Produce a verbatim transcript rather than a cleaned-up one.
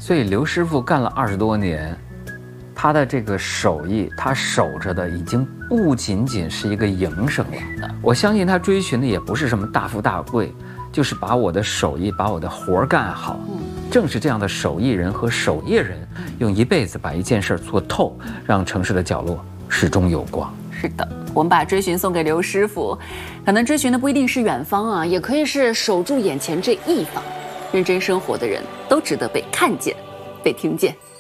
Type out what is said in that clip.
所以刘师傅干了二十多年，他的这个手艺，他守着的已经不仅仅是一个营生了。我相信他追寻的也不是什么大富大贵，就是把我的手艺，把我的活儿干好。正是这样的手艺人和守业人，用一辈子把一件事做透，让城市的角落始终有光。 是的，我们把追寻送给刘师傅，可能追寻的不一定是远方啊，也可以是守住眼前这一方。认真生活的人都值得被看见，被听见。